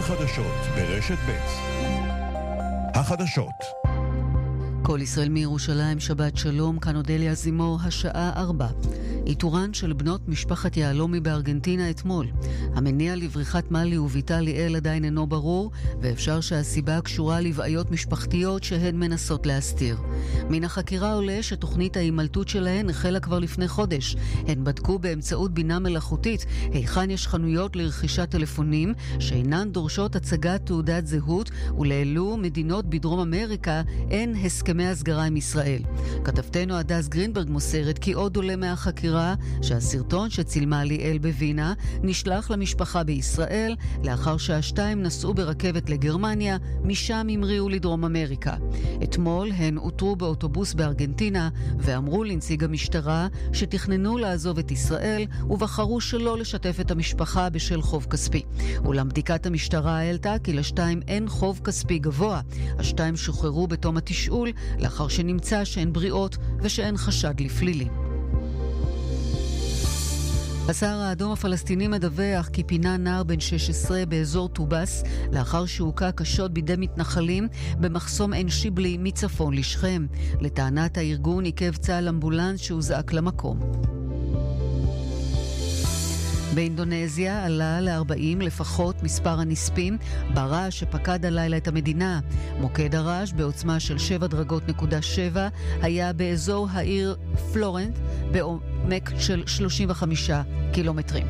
החדשות ברשת ב'. החדשות. כל ישראל מירושלים, שבת שלום, כאן אודליה זימור, השעה 4. איתורן של בנות משפחת יהלומי בארגנטינה אתמול. המניע לבריחת מלי וביתה ליאל עדיין אינו ברור, ואפשר שהסיבה קשורה לבעיות משפחתיות שהן מנסות להסתיר. מן החקירה עולה שתוכנית ההימלטות שלהן החלה כבר לפני חודש. הן בדקו באמצעות בינה מלאכותית היכן יש חנויות לרכישת טלפונים שאינן דורשות הצגת תעודת זהות, ולאלו מדינות בדרום אמריקה אין הסכמי הסגרה עם ישראל. כתבתנו הדס גרינברג מוסרת כי עוד עולה מהחקירה שהסרטון שצילמה ליאל בווינה נשלח למשפחה בישראל לאחר שהשתיים נסעו ברכבת לגרמניה, משם המריאו לדרום אמריקה. אתמול הן הותרו באוטובוס בארגנטינה ואמרו לנציג המשטרה שתכננו לעזוב את ישראל ובחרו שלא לשתף את המשפחה בשל חוב כספי. אולם בדיקת המשטרה העלתה כי לשתיים אין חוב כספי גבוה. השתיים שוחררו בתום התשאול לאחר שנמצא שהן בריאות ושאין חשד לפלילי. הסהר האדום הפלסטיני מדווח כי פינה נער בן 16 באזור טובס לאחר שהוקע קשות בידי מתנחלים במחסום עין שיבלי מצפון לשכם. לטענת הארגון עיכב צה"ל אמבולנס שהוזעק למקום. באינדונזיה עלה ל-40 לפחות מספר הנספים ברעש שפקד הלילה את המדינה. מוקד הרעש בעוצמה של 7.7 היה באזור העיר פלורנט בעומק של 35 קילומטרים.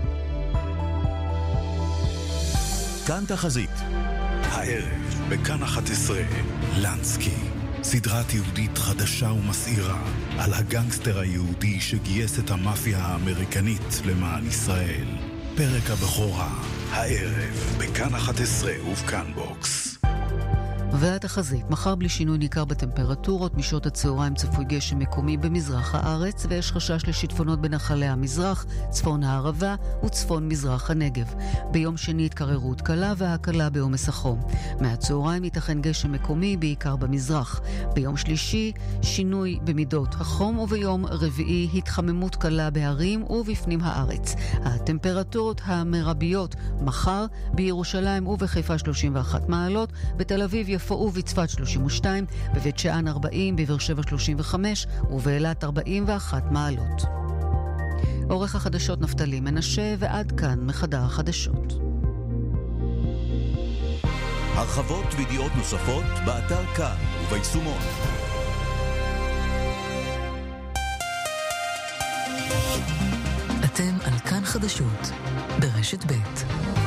כאן תחזית. הערב בכאן 11 לנסקי. סדרת יהודית חדשה ומסעירה על הגנגסטר היהודי שגייס את המאפיה האמריקנית למען ישראל. פרק הבכורה, הערב, בכאן 11 ובכאן בוקס. והתחזית, מחר בלי שינוי ניכר בטמפרטורות, משעות הצהריים צפוי גשם מקומי במזרח הארץ ויש חשש לשיטפונות בנחלי המזרח, צפון הערבה וצפון מזרח הנגב. ביום שני התקררות קלה והקלה בעומס החום. מהצהריים ייתכן גשם מקומי בעיקר במזרח. ביום שלישי שינוי במידות החום וביום רביעי התחממות קלה בהרים ובפנים הארץ. הטמפרטורות המרביות מחר בירושלים ובחיפה 31 מעלות, בתל אביב יפו ובצפת 32, בבית שאן 40, בבאר שבע 35 ובאילת 41 מעלות. עורך החדשות נפתלי מנשה, ועד כאן מחדר החדשות. הרחבות וידיעות נוספות באתר כאן וביישומון. אתם על כאן חדשות ברשת ב'.